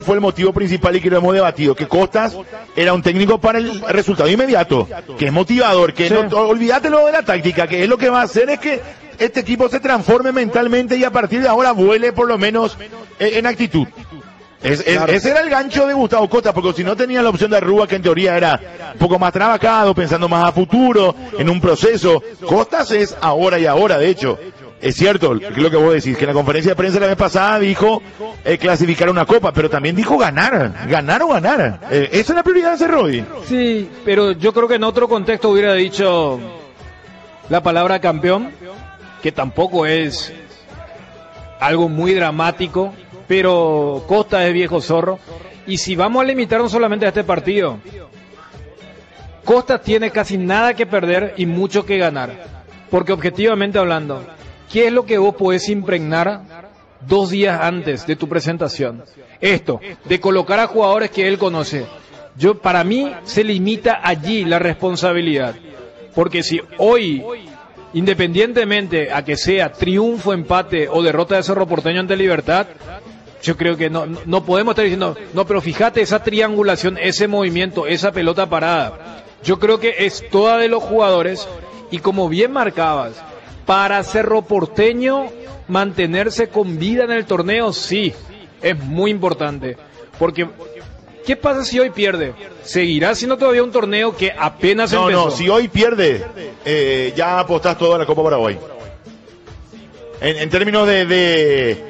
fue el motivo principal y que lo hemos debatido, que Costas era un técnico para el resultado inmediato, que es motivador, que no, olvídatelo de la táctica, que es lo que va a hacer es que este equipo se transforme mentalmente y a partir de ahora vuele por lo menos en actitud. Claro. Ese era el gancho de Gustavo Costas, porque si no tenía la opción de Rúa, que en teoría era un poco más trabajado, pensando más a futuro, en un proceso. Costas es ahora y ahora, de hecho. Es cierto, lo que vos decís, que en la conferencia de prensa la vez pasada dijo clasificar una copa, pero también dijo ganar o ganar. Esa es la prioridad de Cerroy. Sí, pero yo creo que en otro contexto hubiera dicho la palabra campeón, que tampoco es algo muy dramático, pero Costa es viejo zorro. Y si vamos a limitarnos solamente a este partido, Costa tiene casi nada que perder y mucho que ganar, porque objetivamente hablando, ¿qué es lo que vos podés impregnar 2 días antes de tu presentación? Esto, de colocar a jugadores que él conoce. Para mí, se limita allí la responsabilidad. Porque si hoy, independientemente a que sea triunfo, empate o derrota de Cerro Porteño ante Libertad, yo creo que no podemos estar diciendo, no, pero fíjate esa triangulación, ese movimiento, esa pelota parada. Yo creo que es toda de los jugadores y como bien marcabas, para Cerro Porteño mantenerse con vida en el torneo, sí, es muy importante. Porque, ¿qué pasa si hoy pierde? ¿Seguirá siendo todavía un torneo que apenas empezó? No, si hoy pierde, ya apostás todo a la Copa Paraguay. En términos de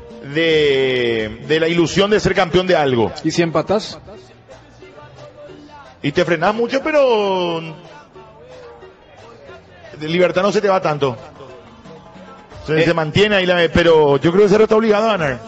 la ilusión de ser campeón de algo. ¿Y si empatás? Y te frenás mucho, pero de Libertad no se te va tanto. Se mantiene ahí, pero yo creo que Cerro está obligado a ganar.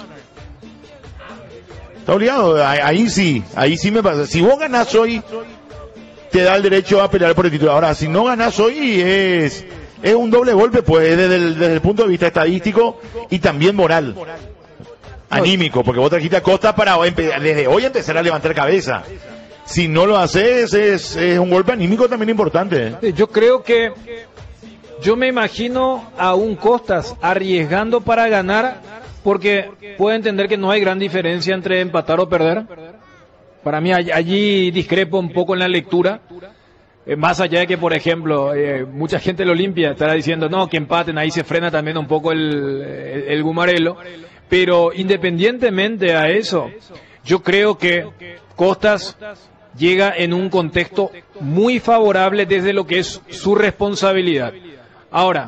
Está obligado, ahí sí me pasa. Si vos ganás hoy, te da el derecho a pelear por el título. Ahora, si no ganás hoy, es un doble golpe, pues, desde el punto de vista estadístico y también moral. Anímico, porque vos trajiste a Costa para desde hoy empezar a levantar cabeza. Si no lo haces, es un golpe anímico también importante. Yo creo que yo me imagino a un Costas arriesgando para ganar, porque puede entender que no hay gran diferencia entre empatar o perder. Para mí allí discrepo un poco en la lectura. Más allá de que, por ejemplo, mucha gente de la Olimpia estará diciendo, no, que empaten, ahí se frena también un poco el Gumarelo. Pero independientemente a eso, yo creo que Costas llega en un contexto muy favorable desde lo que es su responsabilidad. Ahora,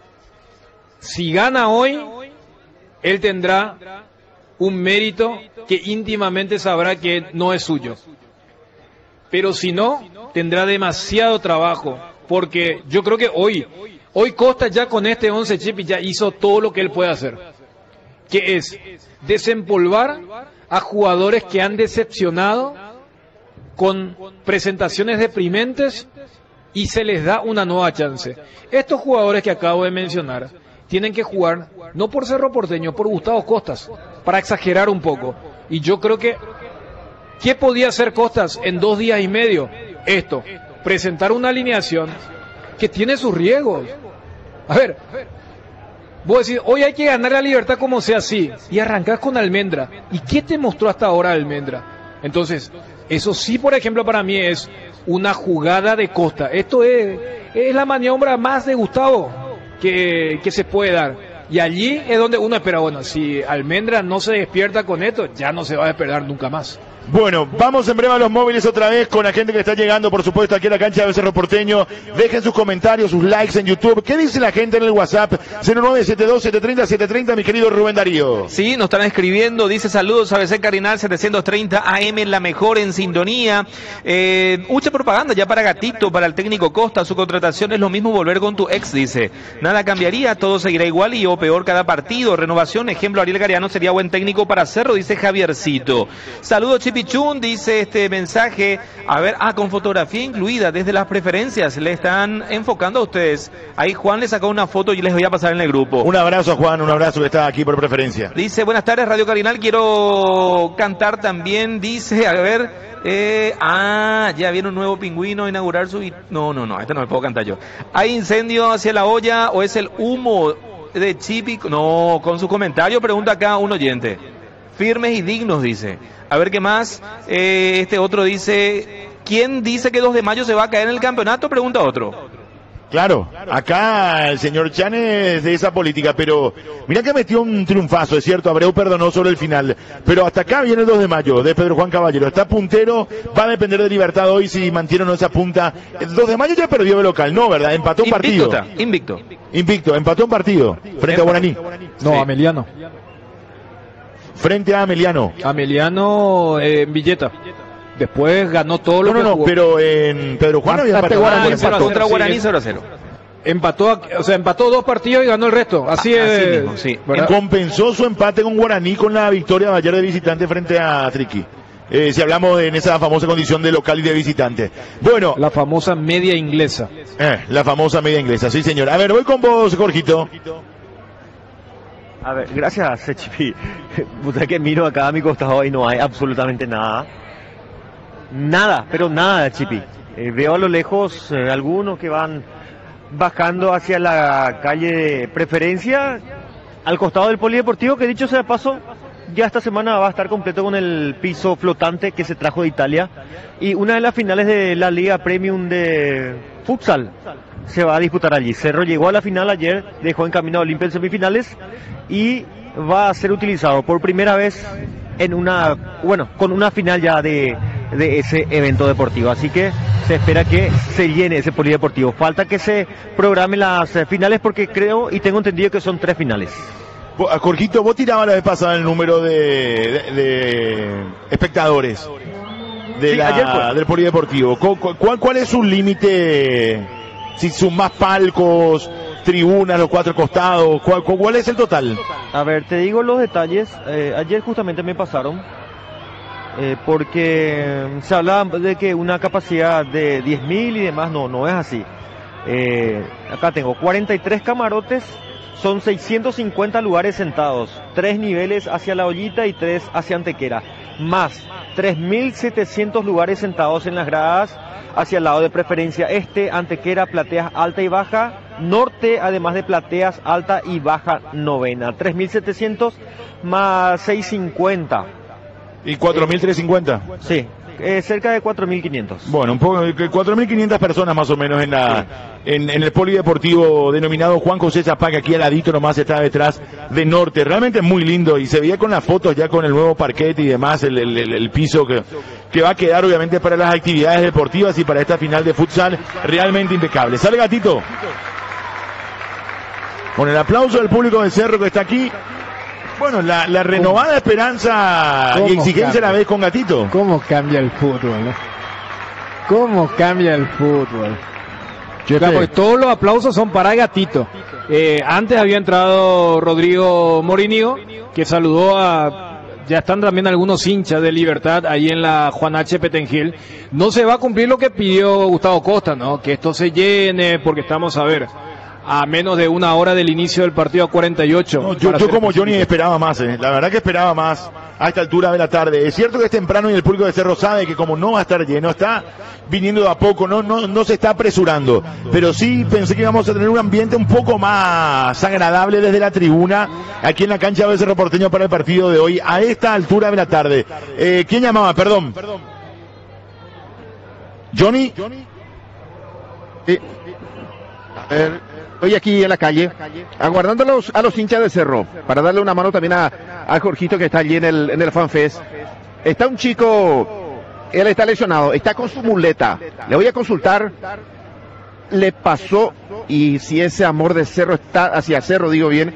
si gana hoy, él tendrá un mérito que íntimamente sabrá que no es suyo. Pero si no, tendrá demasiado trabajo, porque yo creo que hoy Costas ya con este 11 chip ya hizo todo lo que él puede hacer, que es desempolvar a jugadores que han decepcionado con presentaciones deprimentes y se les da una nueva chance. Estos jugadores que acabo de mencionar tienen que jugar no por Cerro Porteño, por Gustavo Costas, para exagerar un poco. Y yo creo que ¿qué podía hacer Costas en 2 días y medio? Esto, presentar una alineación que tiene sus riesgos. A ver, vos decís, hoy hay que ganar la Libertad como sea así, y arrancás con Almendra. ¿Y qué te mostró hasta ahora Almendra? Entonces, eso sí, por ejemplo, para mí es una jugada de Costa. Esto es la maniobra más de Gustavo que se puede dar. Y allí es donde uno espera, bueno, si Almendra no se despierta con esto, ya no se va a despertar nunca más. Bueno, vamos en breve a los móviles otra vez con la gente que está llegando, por supuesto, aquí a la cancha del Cerro Porteño. Dejen sus comentarios, sus likes en YouTube. ¿Qué dice la gente en el WhatsApp? 0972-730-730, mi querido Rubén Darío. Sí, nos están escribiendo, dice saludos a ABC Cardinal 730 AM, la mejor en sintonía. Mucha propaganda ya para Gatito, para el técnico Costa, su contratación es lo mismo volver con tu ex, dice. Nada cambiaría, todo seguirá igual y o peor cada partido. Renovación, ejemplo, Ariel Gariano sería buen técnico para Cerro, dice Javiercito. Saludos Chipichún, dice este mensaje, a ver, con fotografía incluida, desde las preferencias, le están enfocando a ustedes. Ahí Juan le sacó una foto y les voy a pasar en el grupo. Un abrazo Juan, un abrazo que está aquí por preferencia. Dice, buenas tardes Radio Cardinal, quiero cantar también, dice, a ver, ya viene un nuevo pingüino a inaugurar su... No, este no me puedo cantar yo. ¿Hay incendio hacia la olla o es el humo de Chipi? No, con su comentario pregunta acá un oyente. firmes y dignos, dice. A ver qué más. Este otro dice, ¿quién dice que 2 de mayo se va a caer en el campeonato? Pregunta otro. Claro, acá el señor Chan es de esa política, pero mira que metió un triunfazo, es cierto, Abreu perdonó sobre el final, pero hasta acá viene el 2 de mayo de Pedro Juan Caballero, está puntero, va a depender de Libertad hoy si mantiene o no esa punta. El 2 de mayo ya perdió de local, no, ¿verdad? Empató un partido. Invicto, empató un partido frente a Guaraní. No, Sí. Ameliano. Frente a Ameliano. Ameliano en Villeta. Después ganó todo lo que No, jugó. pero en Pedro Juan había empatado. Guaraní empató. Contra Guaraní Sí. 0-0. Empató 2 partidos y ganó el resto. Así es. mismo, sí. ¿Verdad? Compensó su empate con Guaraní con la victoria de ayer de visitante frente a Triqui. Si hablamos en esa famosa condición de local y de visitante. Bueno, La famosa media inglesa. la famosa media inglesa, sí señor. A ver, voy con vos, Jorgito. A ver, gracias, Chipi. Puta que miro acá a mi costado y no hay absolutamente nada. Nada, pero nada, Chipi. Veo a lo lejos algunos que van bajando hacia la calle Preferencia, al costado del polideportivo, que dicho sea de paso, ya esta semana va a estar completo con el piso flotante que se trajo de Italia. Y una de las finales de la Liga Premium de futsal se va a disputar allí. Cerro llegó a la final ayer, dejó en camino a Olimpia en semifinales y va a ser utilizado por primera vez en con una final ya de ese evento deportivo. Así que se espera que se llene ese polideportivo. Falta que se programen las finales porque creo y tengo entendido que son 3 finales. Jorgito, vos tirabas la vez pasada el número de espectadores de ayer fue. del polideportivo. ¿Cuál es su límite? Si son más palcos, tribunas, los 4 costados, ¿cuál es el total? A ver, te digo los detalles. Ayer justamente me pasaron porque se hablaba de que una capacidad de 10.000 y demás, no es así. Acá tengo 43 camarotes, son 650 lugares sentados, 3 niveles hacia la ollita y 3 hacia Antequera, más 3.700 lugares sentados en las gradas hacia el lado de Preferencia Este, Antequera, Plateas Alta y Baja, Norte, además de Plateas Alta y Baja Novena. 3.700 más 650. ¿Y 4.350? Sí, cerca de 4.500. Bueno, un poco, 4.500 personas más o menos en el polideportivo denominado Juan José Zapag, aquí al ladito nomás está detrás de Norte. Realmente muy lindo y se veía con las fotos ya con el nuevo parquet y demás, el piso que va a quedar obviamente para las actividades deportivas y para esta final de futsal realmente impecable. Sale Gatito. Con el aplauso del público del Cerro que está aquí. Bueno, la renovada esperanza y exigencia a la vez con Gatito. ¿Cómo cambia el fútbol? ¿Cómo cambia el fútbol? Pues todos los aplausos son para Gatito. Antes había entrado Rodrigo Morínigo, que saludó ya están también algunos hinchas de Libertad ahí en la Juan H. Petengil. No se va a cumplir lo que pidió Gustavo Costa, ¿no? Que esto se llene, porque estamos a menos de una hora del inicio del partido, a 48. No, yo como Johnny esperaba más, la verdad que esperaba más a esta altura de la tarde. Es cierto que es temprano y el público de Cerro sabe que como no va a estar lleno, está viniendo de a poco, no se está apresurando, pero sí pensé que íbamos a tener un ambiente un poco más agradable desde la tribuna, aquí en la cancha de Cerro Porteño para el partido de hoy, a esta altura de la tarde. ¿Quién llamaba? Perdón. ¿Johnny? A ver, estoy aquí en la calle, aguardando a los hinchas de Cerro, para darle una mano también a Jorgito que está allí en el FanFest. Está un chico, él está lesionado, está con su muleta. Le voy a consultar, le pasó, y si ese amor de Cerro está hacia Cerro, digo bien,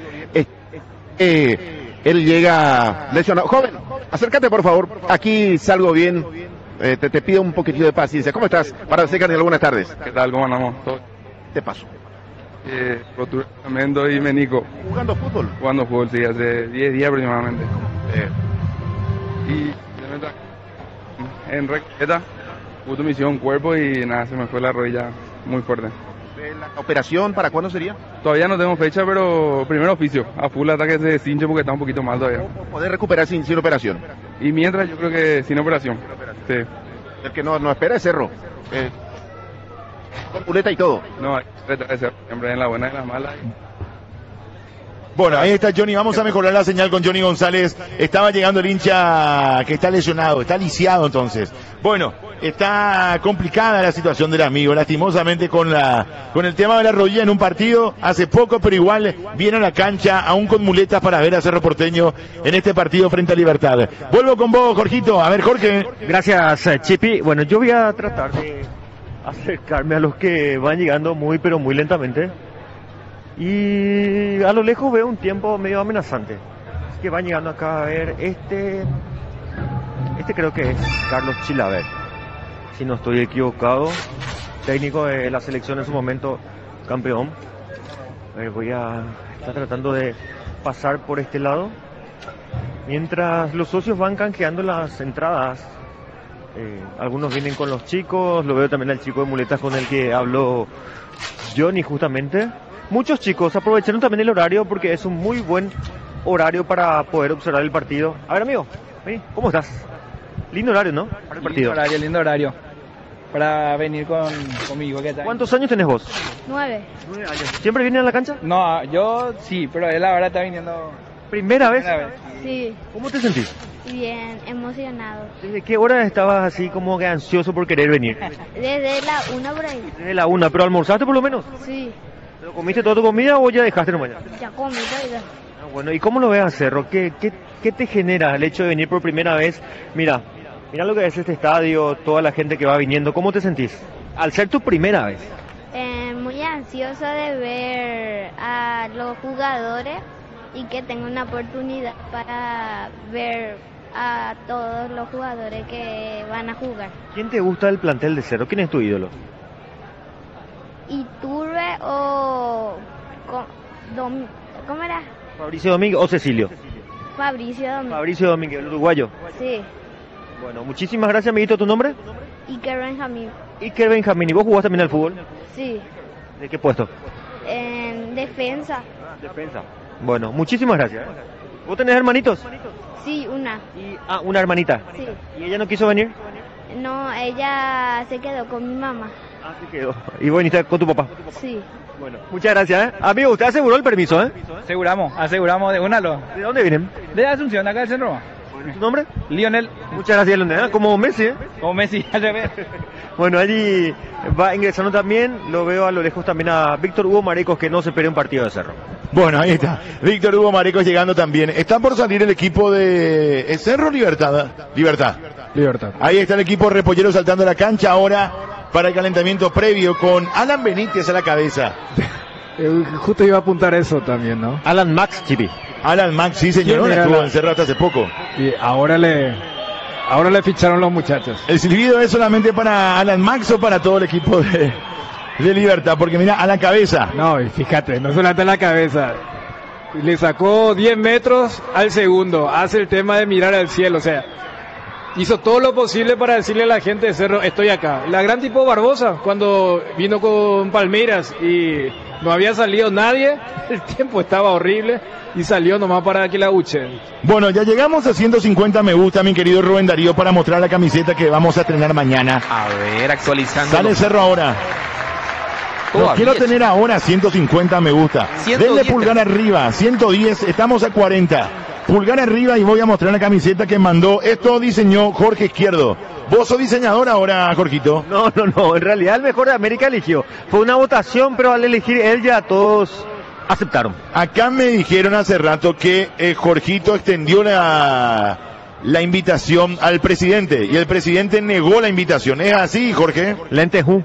él llega lesionado. Joven, acércate por favor, aquí salgo bien, te pido un poquitito de paciencia. ¿Cómo estás? Para decir que buenas tardes. ¿Qué tal? ¿Cómo andamos? Te paso. Rotura de ligamento y menico. ¿Jugando fútbol? Jugando fútbol, sí, hace 10 días aproximadamente. Y en receta, puto misión cuerpo y nada, se me fue la rodilla muy fuerte. ¿La operación para cuándo sería? Todavía no tengo fecha, pero primer oficio, a full hasta que se deshinche porque está un poquito mal todavía. ¿Poder recuperar sin operación? Y mientras yo creo que sin operación. Sí. El que no espera es Cerro. Con muleta y todo. No, hay que ser siempre en la buena y en la mala. Bueno, ahí está Johnny, vamos a mejorar la señal con Johnny González. Estaba llegando el hincha que está lesionado, está lisiado entonces. Bueno, está complicada la situación del amigo, lastimosamente con el tema de la rodilla en un partido hace poco, pero igual viene a la cancha aún con muletas para ver a Cerro Porteño en este partido frente a Libertad. Vuelvo con vos, Jorgito. A ver, Jorge. Gracias, Chipi. Bueno, yo voy a tratar de acercarme a los que van llegando muy, pero muy lentamente. Y a lo lejos veo un tiempo medio amenazante. Es que van llegando acá a ver este creo que es Carlos Chilaver, si no estoy equivocado, técnico de la selección en su momento, campeón. Voy a estar tratando de pasar por este lado mientras los socios van canjeando las entradas. Algunos vienen con los chicos, lo veo también al chico de muletas con el que habló Johnny justamente. Muchos chicos aprovecharon también el horario porque es un muy buen horario para poder observar el partido. A ver, amigo, vení, ¿cómo estás? Lindo horario, ¿no? Para el partido. Lindo horario. Para venir con mi hijo. ¿Cuántos años tenés vos? 9. 9 años. ¿Siempre vienes a la cancha? No, yo sí, pero él ahora está viniendo. ¿Primera vez? Sí. ¿Cómo te sentís? Bien, emocionado. ¿Desde qué hora estabas así como que ansioso por querer venir? Desde la 1 por ahí. Desde la 1, ¿pero almorzaste por lo menos? Sí. ¿Pero comiste toda tu comida o ya dejaste nomás? Ya comí todo. Bueno, ¿y cómo lo ves a Cerro? ¿Qué te genera el hecho de venir por primera vez? Mira lo que es este estadio, toda la gente que va viniendo. ¿Cómo te sentís? Al ser tu primera vez. Muy ansiosa de ver a los jugadores y que tenga una oportunidad para ver a todos los jugadores que van a jugar. ¿Quién te gusta del plantel de Cerro? ¿Quién es tu ídolo? Iturbe o... ¿Cómo era? Fabricio Domínguez o Cecilio. Fabricio Domínguez. Fabricio Domínguez, el uruguayo. Sí. Bueno, muchísimas gracias, amiguito. ¿Tu nombre? Iker Benjamín. Iker Benjamín. ¿Y vos jugás también al fútbol? Sí. ¿De qué puesto? En defensa. Defensa. Bueno, muchísimas gracias. ¿Vos tenés hermanitos? Sí, una. Una hermanita. Sí. ¿Y ella no quiso venir? No, ella se quedó con mi mamá. Se quedó. ¿Y vos viniste con tu papá? Sí. Bueno, muchas gracias, Amigo, usted aseguró el permiso, Aseguramos de una lo. ¿De dónde vienen? De Asunción, acá del centro. ¿Tu nombre? Lionel. Muchas gracias, Lionel. Como Messi, Como Messi, al revés. Bueno, allí va ingresando también, lo veo a lo lejos también a Víctor Hugo Marecos, que no se pierde un partido de Cerro. Bueno, ahí está. Víctor Hugo Marecos llegando también. Está por salir el equipo de ¿es Cerro Libertad? Libertad. Ahí está el equipo repollero saltando a la cancha ahora para el calentamiento previo con Alan Benítez a la cabeza. Justo iba a apuntar eso también, ¿no? Alan Max, Chipi. Alan Max, sí señor, estuvo encerrado hasta hace poco. Y ahora le ficharon los muchachos. ¿El silbido es solamente para Alan Max o para todo el equipo de Libertad? Porque mira, a la cabeza. No, y fíjate, no solamente a la cabeza. Le sacó 10 metros al segundo. Hace el tema de mirar al cielo, o sea, hizo todo lo posible para decirle a la gente de Cerro, estoy acá. La gran tipo Barbosa, cuando vino con Palmeiras y no había salido nadie, el tiempo estaba horrible y salió nomás para que la uchen. Bueno, ya llegamos a 150 me gusta, mi querido Rubén Darío, para mostrar la camiseta que vamos a estrenar mañana. A ver, actualizando. Sale Cerro ahora. Lo quiero tener ahora 150 me gusta. 110. Denle pulgar arriba, 110, estamos a 40. Pulgar arriba y voy a mostrar la camiseta que mandó. Esto diseñó Jorge Izquierdo. ¿Vos sos diseñador ahora, Jorgito? No, en realidad el mejor de América eligió. Fue una votación, pero al elegir él ya todos aceptaron. Acá me dijeron hace rato que Jorgito extendió la invitación al presidente y el presidente negó la invitación. ¿Es así, Jorge? Lentejú.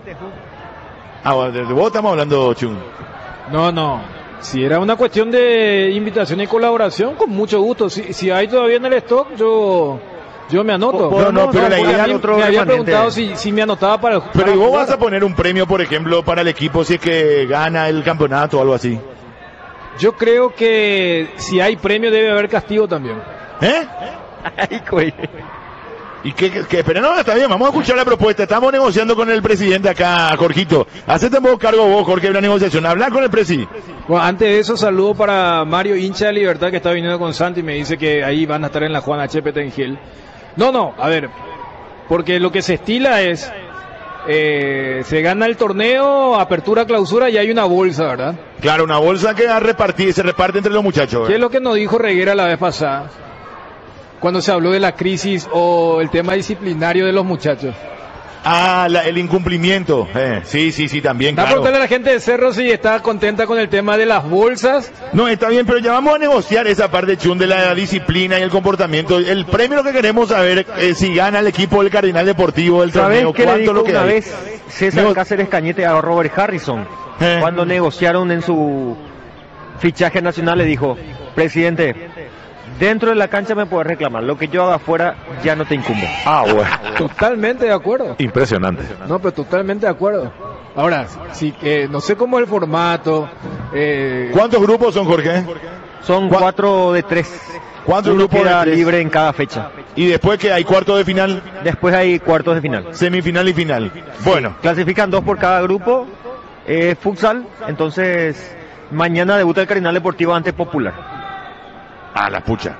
¿De vos estamos hablando, Chun? No. Si era una cuestión de invitación y colaboración, con mucho gusto. Si hay todavía en el stock, yo me anoto. Pero la idea me había preguntado si me anotaba para el. Pero ¿y vos vas a poner un premio, por ejemplo, para el equipo si es que gana el campeonato o algo así? Yo creo que si hay premio debe haber castigo también. Ay, güey. ¿Y qué? Pero no, está bien, vamos a escuchar la propuesta. Estamos negociando con el presidente acá, Jorgito. Hacete un poco cargo vos, Jorge, de la negociación. Habla con el presi. Bueno, antes de eso, saludo para Mario, hincha de Libertad, que está viniendo con Santi y me dice que ahí van a estar en la Juana Chepe Tengil. No, a ver, porque lo que se estila es se gana el torneo, apertura, clausura y hay una bolsa, ¿verdad? Claro, una bolsa que se reparte entre los muchachos. ¿Qué es lo que nos dijo Reguera la vez pasada? Cuando se habló de la crisis o el tema disciplinario de los muchachos. El incumplimiento. Sí, también, Da claro. preguntarle a la gente de Cerro si está contenta con el tema de las bolsas. No, está bien, pero ya vamos a negociar esa parte, Chun, de la disciplina y el comportamiento. El premio lo que queremos saber es si gana el equipo del Cardinal Deportivo del ¿Sabes torneo. qué le dijo ¿Cuánto lo que una hay? vez César Cáceres Cañete a Robert Harrison? Cuando negociaron en su fichaje nacional, le dijo: presidente, dentro de la cancha me puedes reclamar, lo que yo haga afuera ya no te incumbe. Bueno. Totalmente de acuerdo. Impresionante. No, pero totalmente de acuerdo. Ahora, sí, no sé cómo es el formato. ¿Cuántos grupos son, Jorge? Son 4 de 3. 4 Uno grupos queda de 3. libre en cada fecha. Y después que hay cuartos de final, Después hay cuartos de final. semifinal y final. Bueno, Clasifican 2 por cada grupo. Futsal. Entonces, mañana debuta el Cardinal Deportivo ante Popular. a la pucha.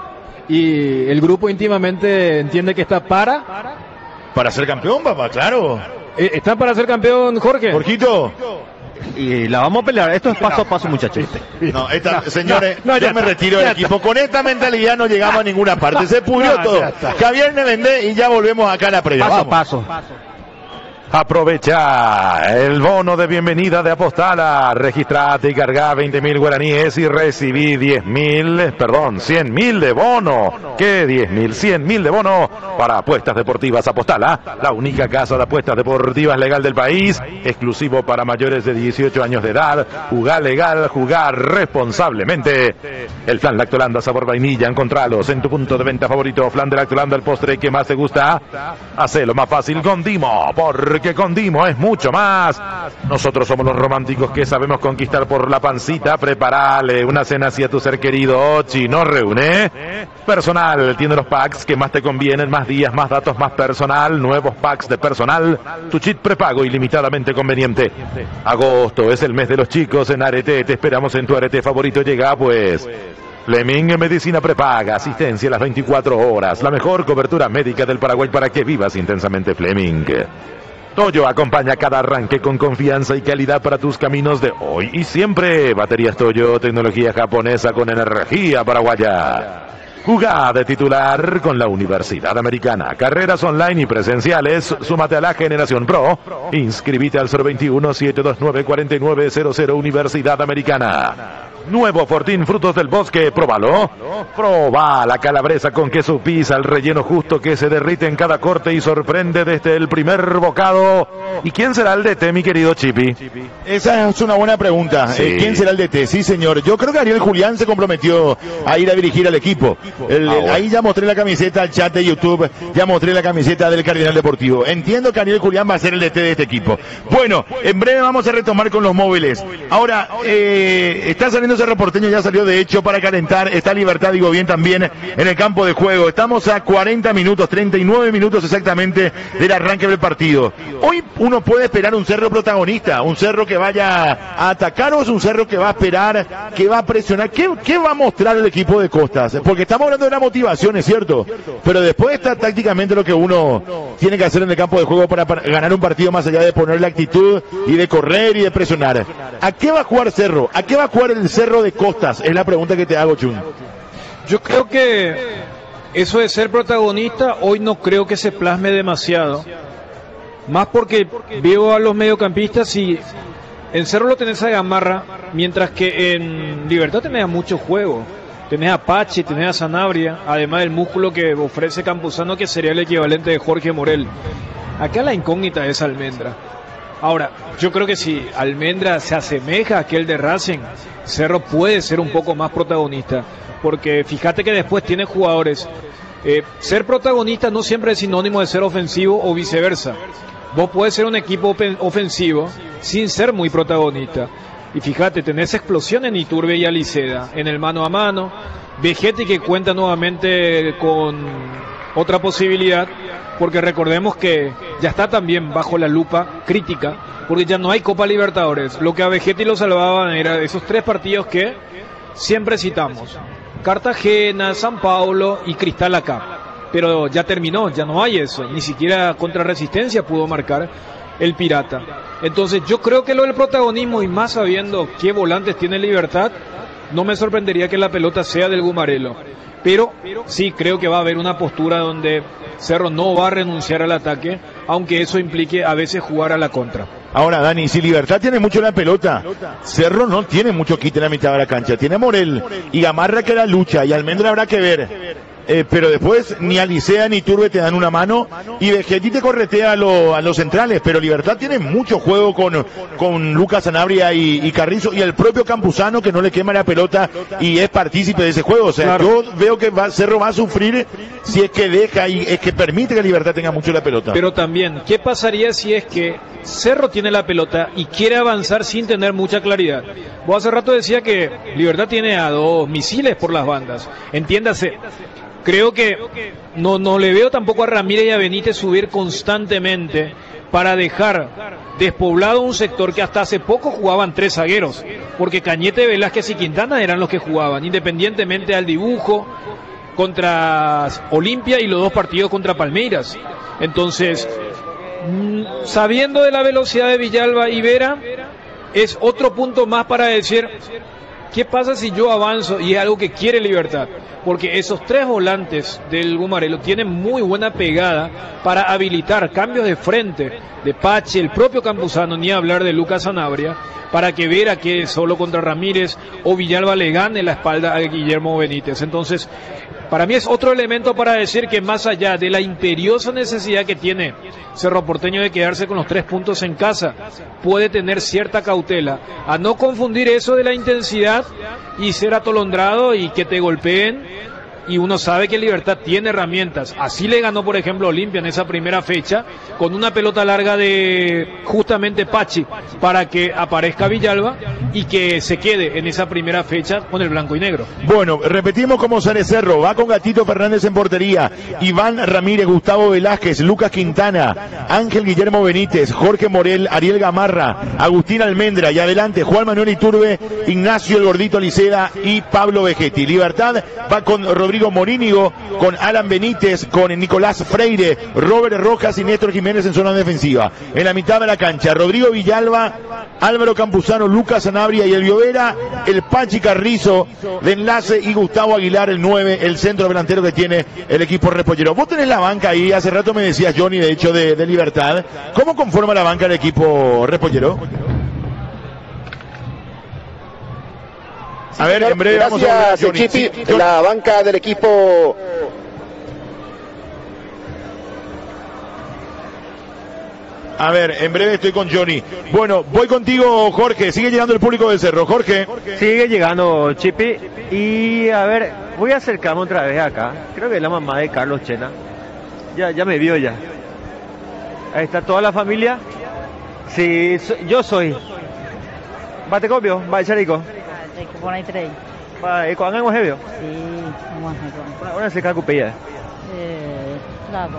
Y el grupo íntimamente entiende que está Para ser campeón, papá, claro. ¿Está para ser campeón, Jorge? Jorgito. Y la vamos a pelear. Esto es paso a paso, muchachos. No, señores, no, ya yo me está, retiro del ya equipo. Con esta mentalidad no llegamos a ninguna parte. Se pudrió No, todo. ya está. Javier Nevendé y ya volvemos acá a la previa. Paso a Vamos. paso. Aprovecha el bono de bienvenida de Apostala. Registrate y carga 20.000 guaraníes y recibí 100.000 de bono. ¿Qué 10.000? 100.000 de bono para apuestas deportivas Apostala. La única casa de apuestas deportivas legal del país. Exclusivo para mayores de 18 años de edad. Jugar legal, jugar responsablemente. El flan Lactolanda sabor vainilla. Encontralos en tu punto de venta favorito. Flan de Lactolanda, el postre que más te gusta. Hacelo más fácil con Dimo. Porque con Dimo es mucho más. Nosotros somos los románticos que sabemos conquistar por la pancita. Preparale una cena hacia tu ser querido. Chino reúne. Personal tiene los packs que más te convienen. Más días, más datos, más personal. Nuevos packs de personal. Tu chip prepago ilimitadamente conveniente. Agosto es el mes de los chicos en Arete. Te esperamos en tu Arete favorito. Llega pues Fleming en Medicina Prepaga, asistencia a las 24 horas, la mejor cobertura médica del Paraguay para que vivas intensamente. Fleming. Toyo acompaña cada arranque con confianza y calidad para tus caminos de hoy y siempre. Baterías Toyo, tecnología japonesa con energía paraguaya. Jugá de titular con la Universidad Americana. Carreras online y presenciales. Súmate a la Generación Pro. Inscribite al 021-729-4900 Universidad Americana. Nuevo Fortín Frutos del Bosque, próbalo. Proba la calabresa con queso pizza, el relleno justo que se derrite en cada corte y sorprende desde el primer bocado. ¿Y quién será el DT, mi querido Chipi? Esa es una buena pregunta. Sí. ¿Quién será el DT? Sí, señor. Yo creo que Ariel Julián se comprometió a ir a dirigir al equipo. Bueno. Ahí ya mostré la camiseta al chat de YouTube, ya mostré la camiseta del Cardinal Deportivo. Entiendo que Ariel Julián va a ser el DT de este equipo. Bueno, en breve vamos a retomar con los móviles. Ahora, está saliendo Cerro Porteño, ya salió de hecho para calentar. Está Libertad, digo bien, también en el campo de juego. Estamos a 40 minutos, 39 minutos exactamente del arranque del partido. Hoy uno puede esperar un Cerro protagonista, un Cerro que vaya a atacar, o es un Cerro que va a esperar, que va a presionar. ¿Qué va a mostrar el equipo de Costas? Porque estamos hablando de la motivación, es cierto, pero después está tácticamente lo que uno tiene que hacer en el campo de juego para ganar un partido, más allá de poner la actitud y de correr y de presionar. ¿A qué va a jugar Cerro? ¿A qué va a jugar el Cerro de Costas? Es la pregunta que te hago, Chun. Yo creo que eso de ser protagonista hoy no creo que se plasme demasiado. Más porque veo a los mediocampistas y en Cerro lo tenés a Gamarra, mientras que en Libertad tenés a mucho juego. Tenés a Pache, tenés a Sanabria, además del músculo que ofrece Campuzano, que sería el equivalente de Jorge Morel. Acá la incógnita es Almendra. Ahora, yo creo que si Almendra se asemeja a aquel de Racing, Cerro puede ser un poco más protagonista, porque fíjate que después tiene jugadores. Ser protagonista no siempre es sinónimo de ser ofensivo o viceversa. Vos podés ser un equipo ofensivo sin ser muy protagonista. Y fíjate, tenés explosión en Iturbe y Aliceda, en el mano a mano. Vegetti que cuenta nuevamente con otra posibilidad, porque recordemos que ya está también bajo la lupa crítica, porque ya no hay Copa Libertadores. Lo que a Vegetti lo salvaban era esos 3 partidos que siempre citamos: Cartagena, San Paulo y Cristal acá. pero ya terminó, ya no hay eso, ni siquiera contra Resistencia pudo marcar el Pirata. Entonces yo creo que lo del protagonismo, y más sabiendo qué volantes tiene Libertad, no me sorprendería que la pelota sea del Gumarelo. Pero sí creo que va a haber una postura donde Cerro no va a renunciar al ataque, aunque eso implique a veces jugar a la contra. Ahora, Dani, si Libertad tiene mucho la pelota, Cerro no tiene mucho quite en la mitad de la cancha. Tiene a Morel y Gamarra que la lucha, y Almendra habrá que ver. Pero después ni Alicea ni Turbe te dan una mano, y Vegetti te corretea a los centrales. Pero Libertad tiene mucho juego con Lucas Sanabria y Carrizo, y el propio Campuzano, que no le quema la pelota y es partícipe de ese juego. O sea, claro, yo veo que Cerro va a sufrir si es que deja y es que permite que Libertad tenga mucho la pelota. Pero también, ¿qué pasaría si es que Cerro tiene la pelota y quiere avanzar sin tener mucha claridad? Vos hace rato decía que Libertad tiene a 2 misiles por las bandas. Entiéndase. Creo que no le veo tampoco a Ramírez y a Benítez subir constantemente para dejar despoblado un sector que hasta hace poco jugaban 3 zagueros, porque Cañete, Velázquez y Quintana eran los que jugaban, independientemente al dibujo contra Olimpia y los 2 partidos contra Palmeiras. Entonces, sabiendo de la velocidad de Villalba y Vera, es otro punto más para decir, ¿qué pasa si yo avanzo? Y es algo que quiere Libertad, porque esos 3 volantes del Gumarelo tienen muy buena pegada para habilitar cambios de frente de Pache, el propio Campuzano, ni hablar de Lucas Sanabria, para que Vera quede solo contra Ramírez o Villalba le gane la espalda a Guillermo Benítez. Entonces, para mí es otro elemento para decir que más allá de la imperiosa necesidad que tiene Cerro Porteño de quedarse con los 3 puntos en casa, puede tener cierta cautela a no confundir eso de la intensidad y ser atolondrado y que te golpeen. Y uno sabe que Libertad tiene herramientas. Así le ganó, por ejemplo, Olimpia en esa primera fecha, con una pelota larga de justamente Pachi, para que aparezca Villalba y que se quede en esa primera fecha con el blanco y negro. Bueno, repetimos cómo sale Cerro. Va con Gatito Fernández en portería, Iván Ramírez, Gustavo Velázquez, Lucas Quintana, Ángel Guillermo Benítez, Jorge Morel, Ariel Gamarra, Agustín Almendra, y adelante Juan Manuel Iturbe, Ignacio el Gordito Liceda y Pablo Vegetti. Libertad va con Rodrigo Morínigo, con Alan Benítez, con Nicolás Freire, Robert Rojas y Néstor Jiménez en zona defensiva. En la mitad de la cancha, Rodrigo Villalba, Álvaro Campuzano, Lucas Sanabria y el Llovera, el Pachi Carrizo de enlace y Gustavo Aguilar, el 9, el centro delantero que tiene el equipo repollero. Vos tenés la banca ahí, hace rato me decías, Johnny, de hecho, de Libertad. ¿Cómo conforma la banca del equipo repollero? A ver, en breve vamos a ver, Johnny. Chipi, la banca del equipo. A ver, en breve estoy con Johnny. Bueno, voy contigo, Jorge. Sigue llegando el público del Cerro. Jorge. Sigue llegando, Chipi. Y a ver, voy a acercarme otra vez acá. Creo que es la mamá de Carlos Chena. Ya me vio ya. Ahí está toda la familia. Sí, yo soy. ¿Bate copio? ¿Va a echar rico? Pone 3. Va, ¿cuán hemos hecho? Sí, vamos a Ahora se cae cupilla. Claro.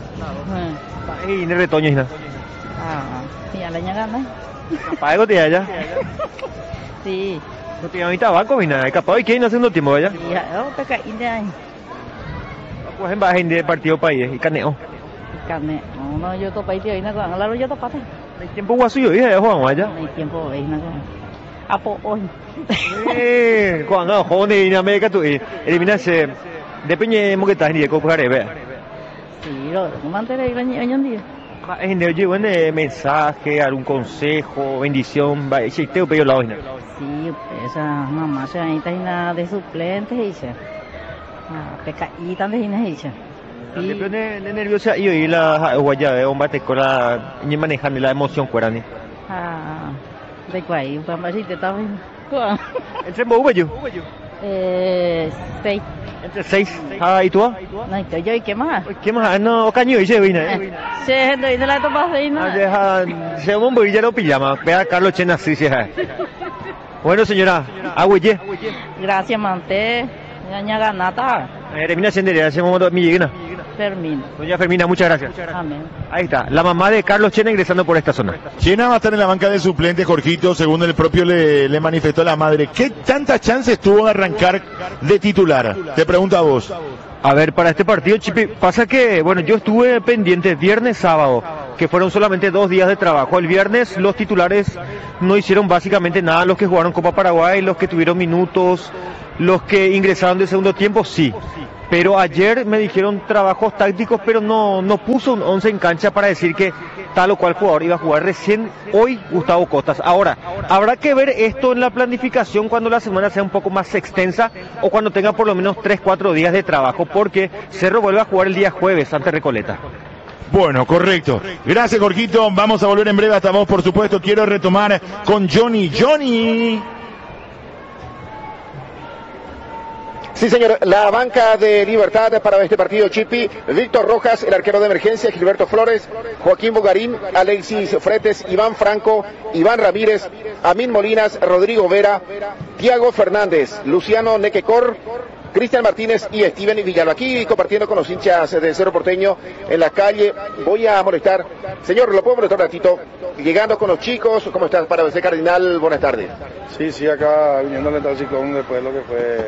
Y no retoño y nada. Sí, a la ñagana. ¿Pago te allá? Sí. No tiene ahorita banco ni nada. Capaz hoy que no haciendo tiempo allá. Sí, te caí de ahí. Pues en baja de partido país y caneo. Caneo. No, yo topa ahí tío, y nada, claro, yo topa. El tiempo guaso yo dije, Juan allá. El tiempo veis nada. Apo hoy. Juan, no, joder, en América tú eliminarse depende de que estás ni de comprar, vea. Sí, lo mantener hoy en día. En el llevo un mensaje, algún consejo, bendición, va, si te pido la hoja. Sí, esa mamá se necesita nada de suplentes y se. PKI también dice. Depende de nerviosa y hoy la guaya hombre te cola ni manejando la emoción cuerani. De quay, vamos a decir que estaba bien. ¿Entre vos yo? 6. ¿Entre 6? ¿Y tú? No, yo y qué más. ¿Qué más? No, caño y se vine. Sí, gente, dice la topa de nada. Se un bolillo lo pijama. Vea Carlos Chena, sí, sí. Bueno, señora, agüeye. Gracias, Mante. Doña Ganata. Termina Sendería, hacemos mi lleguina. Fermina. Doña Fermina, muchas gracias. Amén. Ahí está, la mamá de Carlos Chena ingresando por esta zona. Chena va a estar en la banca de suplentes, Jorgito, según el propio le manifestó la madre. ¿Qué tantas chances tuvo de arrancar de titular? Te pregunto a vos. A ver, para este partido, Chipi, pasa que, bueno, yo estuve pendiente viernes, sábado, que fueron solamente 2 días de trabajo. El viernes los titulares no hicieron básicamente nada, los que jugaron Copa Paraguay, los que tuvieron minutos, los que ingresaron de segundo tiempo, sí. Pero ayer me dijeron trabajos tácticos, pero no puso un 11 en cancha para decir que tal o cual jugador iba a jugar. Recién hoy Gustavo Costas. Ahora, habrá que ver esto en la planificación cuando la semana sea un poco más extensa o cuando tenga por lo menos 3-4 días de trabajo, porque Cerro vuelve a jugar el día jueves ante Recoleta. Bueno, correcto. Gracias, Jorgito. Vamos a volver en breve hasta vos, por supuesto. Quiero retomar con Johnny. Johnny. Sí, señor, la banca de Libertad para este partido, Chipi: Víctor Rojas, el arquero de emergencia; Gilberto Flores, Joaquín Bogarín, Alexis Fretes, Iván Franco, Iván Ramírez, Amin Molinas, Rodrigo Vera, Tiago Fernández, Luciano Nequecor, Cristian Martínez y Steven Villalba. Aquí compartiendo con los hinchas de Cerro Porteño en la calle. Voy a molestar, señor, ¿lo puedo molestar un ratito? Llegando con los chicos, ¿cómo estás? Para ABC Cardinal, buenas tardes. Sí, acá viniendo al Estado Ciclón después de lo que fue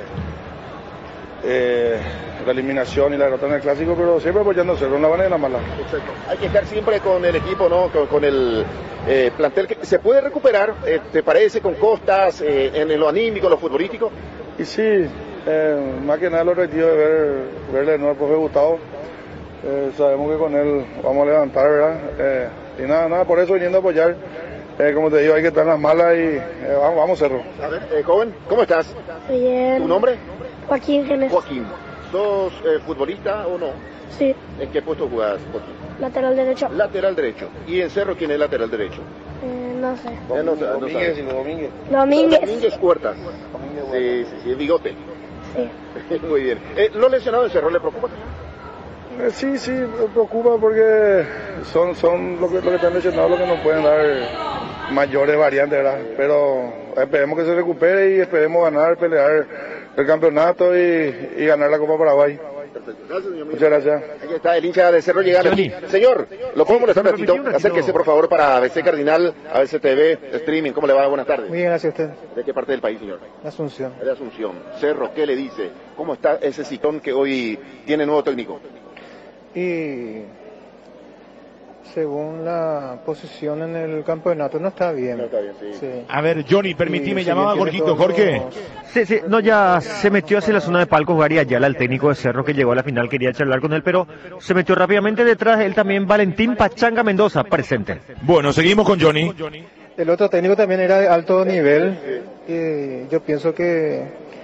la eliminación y la derrota en el clásico, pero siempre apoyando a Cerro, una buena y una mala. Exacto. Hay que estar siempre con el equipo, ¿no? Con el plantel que se puede recuperar, ¿te parece? Con Costas, en lo anímico, lo futbolístico. Y sí, más que nada el objetivo de verle de nuevo al profe Gustavo. Sabemos que con él vamos a levantar, ¿verdad? Y nada, por eso viniendo a apoyar. Como te digo, hay que estar en las malas y vamos Cerro. A ver, joven, ¿cómo estás? Bien. ¿Tu nombre? Joaquín Genes. Joaquín. ¿Sos futbolista o no? Sí. ¿En qué puesto jugás, Joaquín? Lateral derecho. Lateral derecho. ¿Y en Cerro quién es lateral derecho? No sé. Domínguez y Domínguez. Domínguez Huertas. Sí, el bigote. Sí. Muy bien. ¿Lo lesionado en Cerro le preocupa? Sí, me preocupa porque son lo que están lesionados, lo que nos pueden dar mayores variantes, ¿verdad? Pero esperemos que se recupere y esperemos ganar, pelear el campeonato y ganar la Copa Paraguay. Perfecto. Gracias, señor. Muchas gracias. Aquí está el hincha de Cerro llegando. Señor, ¿lo puedo molestar un ratito? Acérquese, por favor, para ABC Cardinal, ABC TV, streaming. ¿Cómo le va? Buenas tardes. Muy bien, gracias a usted. ¿De qué parte del país, señor? Asunción. De Asunción. Cerro, ¿qué le dice? ¿Cómo está ese citón que hoy tiene nuevo técnico? Y según la posición en el campeonato no está bien. No está bien, sí. A ver, Johnny, permitime, Sí, llamaba a tiene Jorgito. todos Jorge. los- Sí, no, ya se metió hacia la zona de palcos Gary Ayala, el técnico de Cerro que llegó a la final, quería charlar con él, pero se metió rápidamente detrás de él también Valentín Pachanga Mendoza, presente. Bueno, seguimos con Johnny. El otro técnico también era de alto nivel. Y yo pienso que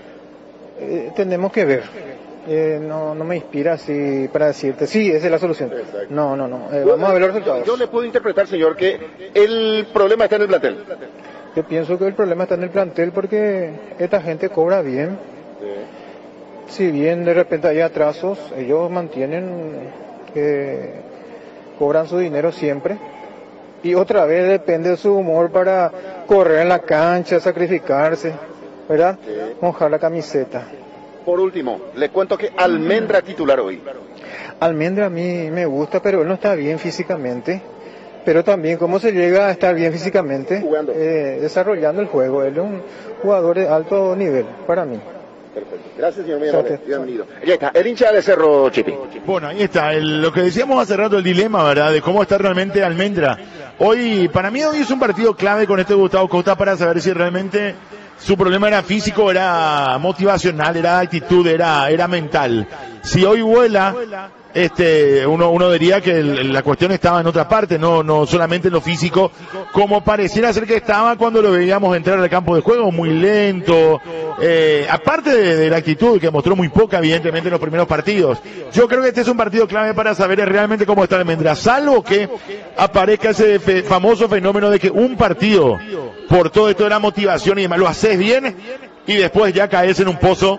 tenemos que ver. No me inspira así para decirte, sí, esa es la solución. No. Vamos a ver los resultados. Yo le puedo interpretar, señor, que el problema está en el plantel. Yo pienso que el problema está en el plantel porque esta gente cobra bien. Si bien de repente hay atrasos, ellos mantienen, cobran su dinero siempre. Y otra vez depende de su humor para correr en la cancha, sacrificarse, ¿verdad? Mojar la camiseta. Por último, le cuento que Almendra titular hoy. Almendra a mí me gusta, pero él no está bien físicamente. Pero también cómo se llega a estar bien físicamente, desarrollando el juego. Él es un jugador de alto nivel, para mí. Perfecto. Gracias, señor. Bienvenido. Ya está, el hincha de Cerro, Chipi. Bueno, ahí está, lo que decíamos hace rato, el dilema, ¿verdad? De cómo está realmente Almendra. Hoy, para mí hoy es un partido clave con este Gustavo Costas para saber si realmente su problema era físico, era motivacional, era actitud, era mental. Si hoy vuela, uno diría que la cuestión estaba en otra parte, no solamente en lo físico, como pareciera ser que estaba cuando lo veíamos entrar al campo de juego, muy lento, aparte de la actitud que mostró muy poca evidentemente en los primeros partidos. Yo creo que este es un partido clave para saber realmente cómo está Almendra, salvo que aparezca ese famoso fenómeno de que un partido, por todo esto de la motivación y demás, lo haces bien y después ya caes en un pozo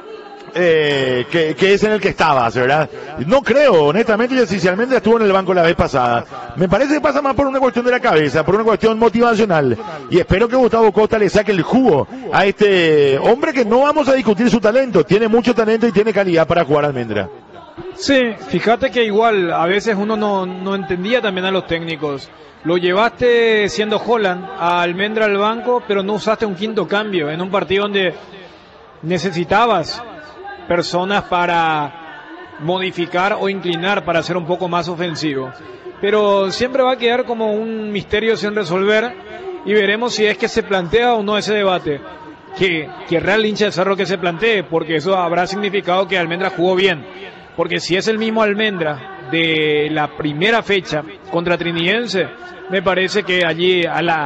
que es en el que estabas, ¿verdad? No creo, honestamente, si Almendra estuvo en el banco la vez pasada. Me parece que pasa más por una cuestión de la cabeza, por una cuestión motivacional. Y espero que Gustavo Costas le saque el jugo a este hombre que no vamos a discutir su talento. Tiene mucho talento y tiene calidad para jugar Almendra. Sí, fíjate que igual a veces uno no entendía también a los técnicos. Lo llevaste siendo Holland a Almendra al banco, pero no usaste un quinto cambio en un partido donde necesitabas personas para modificar o inclinar para ser un poco más ofensivo. Pero siempre va a quedar como un misterio sin resolver y veremos si es que se plantea o no ese debate. Que real hincha de Cerro que se plantee, porque eso habrá significado que Almendra jugó bien. Porque si es el mismo Almendra de la primera fecha contra Trinidense, me parece que allí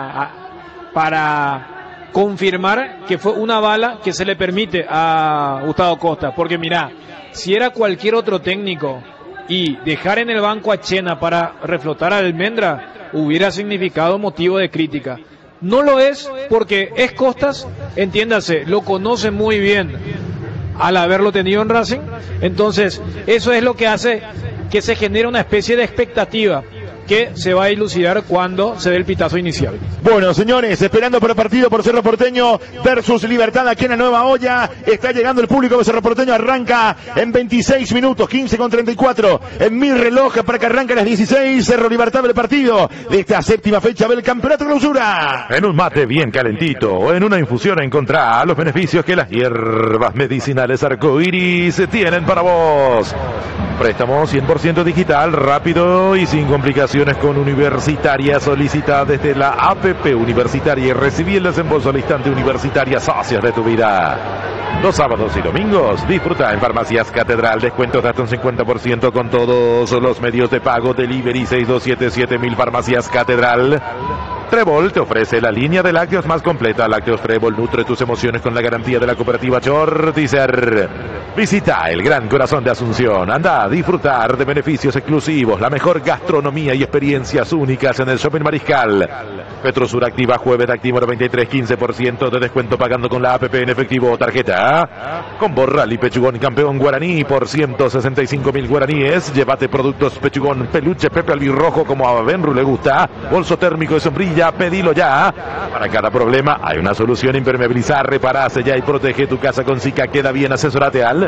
para confirmar que fue una bala que se le permite a Gustavo Costa. Porque mira, si era cualquier otro técnico y dejar en el banco a Chena para reflotar a Almendra, hubiera significado motivo de crítica. No lo es porque es Costas, entiéndase, lo conoce muy bien al haberlo tenido en Racing. Entonces, eso es lo que hace que se genere una especie de expectativa que se va a dilucidar cuando se dé el pitazo inicial. Bueno, señores, esperando por el partido por Cerro Porteño versus Libertad aquí en la Nueva Olla. Está llegando el público de Cerro Porteño, arranca en 26 minutos, 15:34 en mi reloj para que arranque a las 16. Cerro Libertad del partido de esta séptima fecha del Campeonato Clausura. En un mate bien calentito o en una infusión encontrá los beneficios que las hierbas medicinales arcoíris tienen para vos. Préstamo 100% digital, rápido y sin complicaciones con Universitaria. Solicita desde la APP Universitaria y recibí el desembolso al instante. Universitaria, socios de tu vida. Los sábados y domingos disfruta en Farmacias Catedral descuentos de hasta un 50% con todos los medios de pago. Delivery 6277.000 Farmacias Catedral. Trébol te ofrece la línea de lácteos más completa. Lácteos Trébol nutre tus emociones con la garantía de la cooperativa Chortizer. Visita el Gran Corazón de Asunción. Anda a disfrutar de beneficios exclusivos, la mejor gastronomía y experiencias únicas en el Shopping Mariscal. Petrosur activa jueves de activo 93, 15% de descuento pagando con la APP en efectivo o tarjeta. Con Borral y Pechugón campeón guaraní por 165.000 guaraníes. Llévate productos Pechugón, peluche, Pepe Albirrojo como a Benru le gusta. Bolso térmico de sombrilla, pedilo ya. Para cada problema hay una solución. Impermeabilizar, repara, sella y protege tu casa con Zika. Queda bien, asesorate al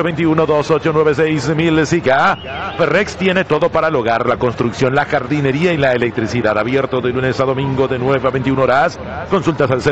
021-2896.000 Zika. Ferrex tiene todo para el hogar, la construcción, la jardinería y la electricidad. Abierto de lunes a domingo de 9 a 21 horas. Consultas al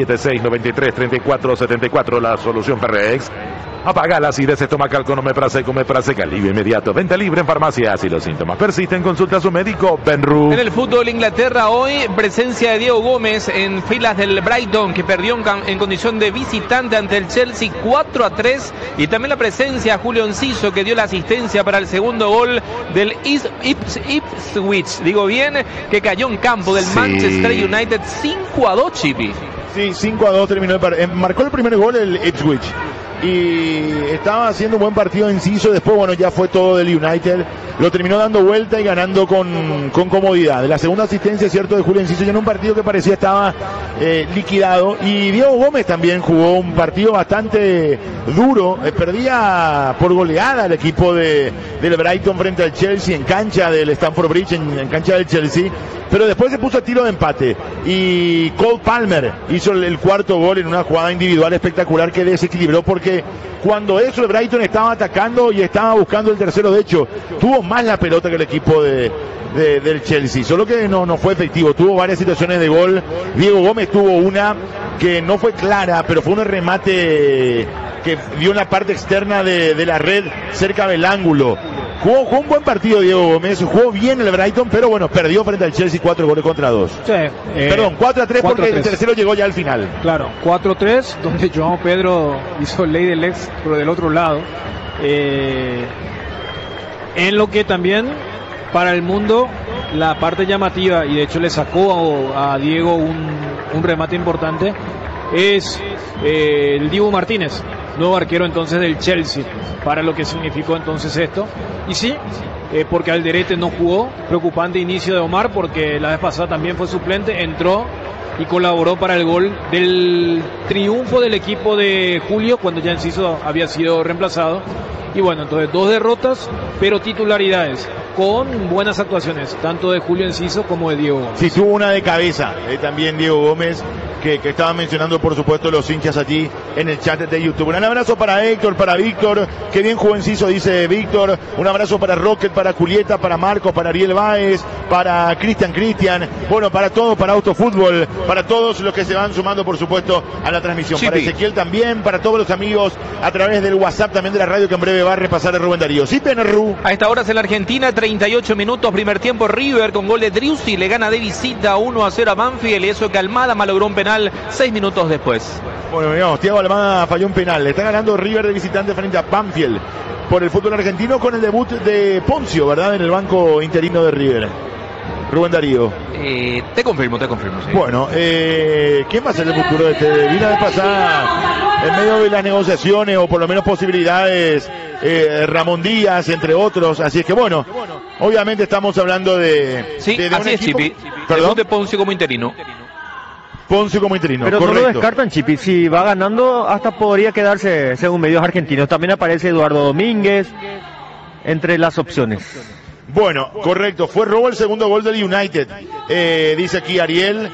0976-93-3474. La solución Ferrex. Apaga la acidez estomacal con Omeprazec, alivio inmediato. Venta libre en farmacias. Si los síntomas persisten, consulta a su médico. Benru. En el fútbol Inglaterra hoy, presencia de Diego Gómez en filas del Brighton, que perdió en condición de visitante ante el Chelsea 4-3. Y también la presencia de Julio Enciso, que dio la asistencia para el segundo gol del Ipswich, digo bien, que cayó en campo del Manchester United 5-2, Chipi. Sí, 5-2 terminó el partido. Marcó el primer gol el Ipswich. Y estaba haciendo un buen partido Enciso. Después, bueno, ya fue todo del United. Lo terminó dando vuelta y ganando con comodidad. La segunda asistencia, cierto, de Julio Enciso, ya en un partido que parecía estaba liquidado. Y Diego Gómez también jugó un partido bastante duro. Perdía por goleada el equipo del Brighton frente al Chelsea en cancha del Stamford Bridge, en cancha del Chelsea. Pero después se puso a tiro de empate. Y Cole Palmer hizo el cuarto gol en una jugada individual espectacular que desequilibró, porque cuando eso el Brighton estaba atacando y estaba buscando el tercero, de hecho, tuvo más la pelota que el equipo del Chelsea, solo que no fue efectivo. Tuvo varias situaciones de gol. Diego Gómez tuvo una que no fue clara, pero fue un remate que dio en la parte externa de la red, cerca del ángulo. Jugó un buen partido Diego Gómez, jugó bien el Brighton, pero bueno, perdió frente al Chelsea 4-2. Sí, perdón, 4-3 porque el tercero llegó ya al final. Claro, 4-3, donde Joao Pedro hizo ley del ex, pero del otro lado. En lo que también, para el mundo, la parte llamativa, y de hecho le sacó a Diego un remate importante, es el Dibu Martínez, nuevo arquero entonces del Chelsea, para lo que significó entonces esto. Y sí, porque Alderete no jugó, preocupante inicio de Omar, porque la vez pasada también fue suplente, entró y colaboró para el gol del triunfo del equipo de Julio, cuando ya Enciso había sido reemplazado. Y bueno, entonces 2 derrotas, pero titularidades, con buenas actuaciones, tanto de Julio Enciso como de Diego Gómez. Sí, tuvo una de cabeza, también Diego Gómez, que estaban mencionando por supuesto los hinchas allí en el chat de YouTube. Un abrazo para Héctor, para Víctor, que bien jugó Enciso, dice Víctor. Un abrazo para Rocket, para Julieta, para Marcos, para Ariel Báez, para Cristian, bueno, para todos, para Autofútbol, para todos los que se van sumando, por supuesto, a la transmisión. Para Ezequiel también, para todos los amigos a través del WhatsApp también de la radio que en breve va a repasar el Rubén Darío. Sí, Penarru. A esta hora es en la Argentina, 38 minutos, primer tiempo, River con gol de Driussi, le gana de visita 1-0 a Banfield, y eso que Almada malogró un penal 6 minutos después. Bueno, digamos, Thiago Almada falló un penal. Le está ganando River de visitante frente a Banfield por el fútbol argentino con el debut de Poncio, ¿verdad? En el banco interino de River. Rubén Darío. Te confirmo, sí. Bueno, ¿quién va a ser el futuro de este? Vino de pasada en medio de las negociaciones o por lo menos posibilidades, Ramón Díaz, entre otros. Así es que bueno, obviamente estamos hablando de... Sí, de así es, Chipi. Debut de Poncio como interino. Poncio como interino, pero correcto. no lo descartan, Chipi. Si va ganando, hasta podría quedarse según medios argentinos. También aparece Eduardo Domínguez entre las opciones. Bueno, correcto, fue robo el segundo gol del United, dice aquí Ariel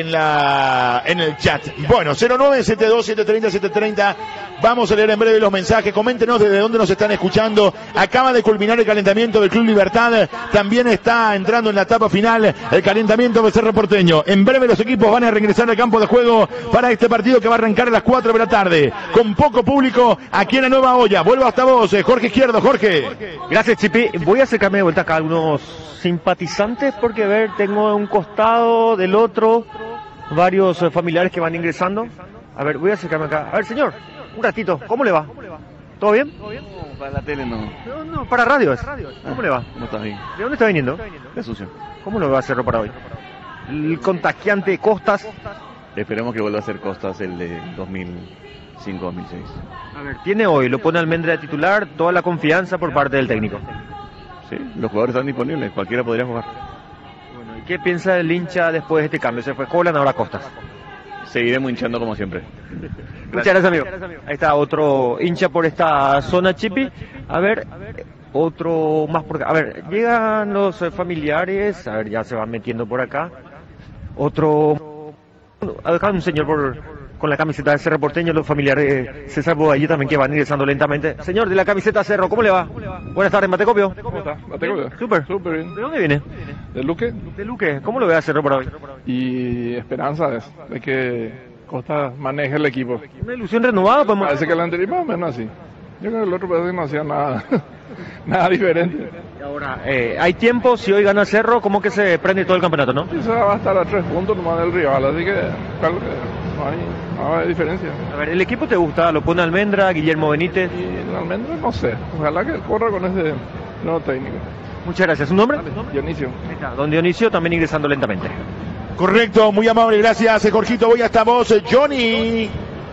en el chat. Bueno, 0972-730-730, vamos a leer en breve los mensajes, coméntenos desde dónde nos están escuchando. Acaba de culminar el calentamiento del Club Libertad, también está entrando en la etapa final el calentamiento de Cerro Porteño. En breve los equipos van a regresar al campo de juego para este partido que va a arrancar a las 4 de la tarde, con poco público aquí en la Nueva Olla. Vuelvo hasta vos, Jorge Izquierdo. Jorge. Gracias, Chipi. Voy a acercarme de vuelta acá a algunos simpatizantes porque tengo un costado del otro varios familiares que van ingresando. A ver, voy a acercarme acá. A ver, señor, un ratito, ¿cómo le va? ¿Todo bien? No, para la tele no. No, para radio es. ¿Cómo le va? No está bien. ¿De dónde está viniendo? De Sucio. ¿Cómo lo va a hacer para hoy? El contagiante Costas. Esperemos que vuelva a ser Costas el de 2005-2006. A ver, tiene hoy, lo pone Almendra de titular, toda la confianza por parte del técnico. Sí, los jugadores están disponibles, cualquiera podría jugar. Bueno, ¿y qué piensa el hincha después de este cambio? Se fue Holland, ahora Costas. Seguiremos hinchando como siempre. Muchas gracias, amigo. Ahí está otro hincha por esta zona, Chipi. A ver, otro más por acá. A ver, llegan los familiares. A ver, ya se van metiendo por acá. Otro... Acá un señor con la camiseta de Cerro Porteño, los familiares César Bodallí también que van ingresando lentamente. Señor, de la camiseta Cerro, ¿cómo le va? Buenas tardes, Matecopio. ¿Cómo está? Matecopio. Súper bien. ¿De dónde viene? ¿De Luque? De Luque. ¿Cómo lo ve a Cerro para hoy? Y esperanza de que Costa maneje el equipo. Una ilusión renovada, podemos... Parece que el anterior más o menos así. Yo creo que el otro parece que no hacía nada, nada diferente. Y ahora, hay tiempo, si hoy gana Cerro, ¿cómo que se prende todo el campeonato, no? Y se va a estar a 3 puntos nomás del rival, así que claro que no hay diferencia. A ver, ¿el equipo te gusta? ¿Lo pone Almendra, Guillermo Benítez? Y Almendra no sé, ojalá que corra con ese nuevo técnico. Muchas gracias. ¿Su nombre? Dionisio. Ahí está, don Dionisio también ingresando lentamente. Correcto, muy amable, gracias, Jorgito. Voy hasta vos, Johnny.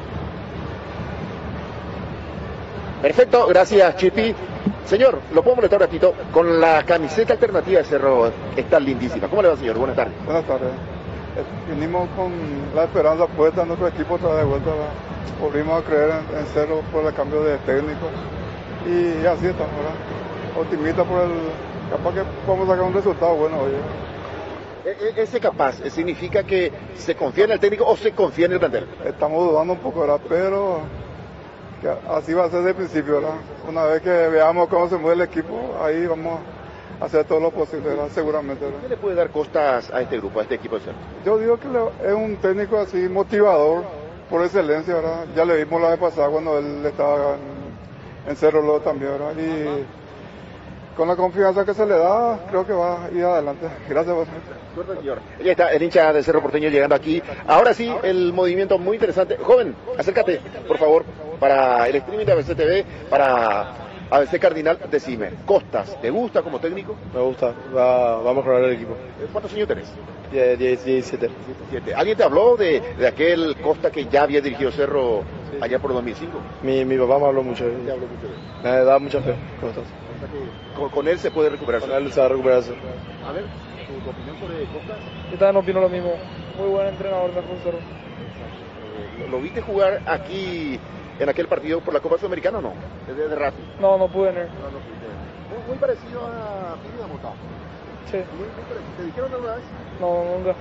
Perfecto, gracias, Chipi. Señor, lo puedo molestar un ratito. Con la camiseta alternativa de Cerro, está lindísima. ¿Cómo le va, señor? Buenas tardes. Buenas tardes. Vinimos con la esperanza puesta en nuestro equipo otra vez de vuelta. Volvimos a creer en Cerro por el cambio de técnico. Y así estamos, ¿verdad? Optimista por el... Capaz que podemos sacar un resultado bueno hoy. Ese capaz, ¿significa que se confía en el técnico o se confía en el plantel? Estamos dudando un poco, ¿verdad? Pero que así va a ser desde el principio, ¿verdad? Una vez que veamos cómo se mueve el equipo, ahí vamos a hacer todo lo posible, ¿verdad? Seguramente, ¿verdad? ¿Qué le puede dar Costas a este grupo, a este equipo de Cerro? Yo digo que es un técnico así motivador, por excelencia, ¿verdad? Ya le vimos la vez pasada cuando él estaba en Cerro luego también, ¿verdad? Y con la confianza que se le da, creo que va a ir adelante. Gracias, vos. Ya está el hincha del Cerro Porteño llegando aquí. Ahora sí, el movimiento muy interesante. Joven, acércate, por favor, para el streaming de ABC TV, para ABC Cardinal, decime, Costas, ¿te gusta como técnico? Me gusta, va a mejorar el equipo. ¿Cuántos años tenés? 17. ¿Alguien te habló de aquel Costa que ya había dirigido Cerro allá por 2005? Mi papá me habló mucho. ¿Te habló mucho? Me da mucha fe, Costas. Con él se puede recuperarse. Con él se va a recuperarse. A ver, ¿tu opinión sobre Costas? Yo también opino lo mismo. Muy buen entrenador, mejor Cerro. ¿Lo viste jugar aquí en aquel partido por la Copa Sudamericana o no? Desde Racing. No pude ver. Muy parecido a Pineda Mota. Sí. ¿Te dijeron algo más? No, nunca.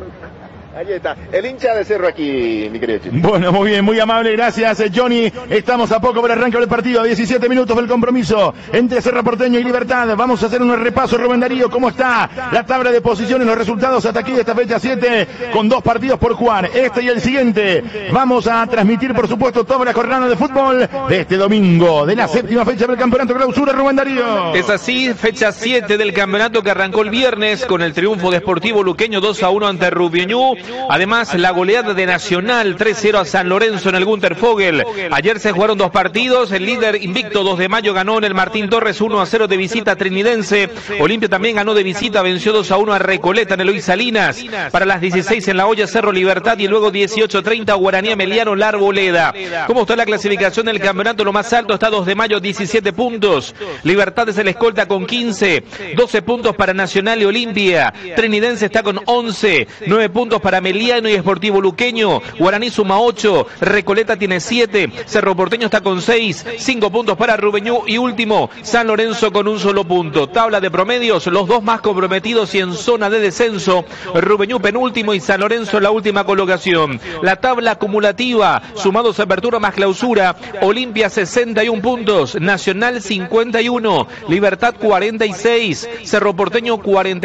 Ahí está, el hincha de Cerro aquí, mi querido Chipi. Bueno, muy bien, muy amable, gracias Johnny. Estamos a poco para el arranque del partido, 17 minutos del compromiso entre Cerro Porteño y Libertad. Vamos a hacer un repaso, Rubén Darío, cómo está la tabla de posiciones, los resultados hasta aquí de esta fecha 7, con 2 partidos por jugar, este y el siguiente. Vamos a transmitir, por supuesto, toda la jornada de fútbol de este domingo, de la 7ª fecha del campeonato clausura, Rubén Darío. Es así, fecha 7 del campeonato que arrancó el viernes con el triunfo de Sportivo Luqueño 2-1 ante Rubiñú. Además, la goleada de Nacional 3-0 a San Lorenzo en el Gunter Fogel. Ayer se jugaron 2 partidos. El líder invicto 2 de mayo ganó en el Martín Torres 1-0 de visita Trinidense. Olimpia también ganó de visita, venció 2-1 a Recoleta en Eloy Salinas. Para las 16 en La Hoya Cerro Libertad y luego 18:30 Guaraní Emeliano La Arboleda. ¿Cómo está la clasificación del campeonato? Lo más alto está 2 de mayo, 17 puntos. Libertad es el escolta con 15. 12 puntos para Nacional y Olimpia. Trinidense está con 11. 9 puntos para Emeliano y Sportivo Luqueño. Guaraní suma 8. Recoleta tiene 7. Cerro Porteño está con 6. 5 puntos para Rubeñú y último San Lorenzo con un solo punto. Tabla de promedios, los 2 más comprometidos y en zona de descenso. Rubeñú penúltimo y San Lorenzo en la última colocación. La tabla acumulativa, sumados apertura más clausura. Olimpia 61 puntos. Nacional 51. Libertad 46. Cerro Porteño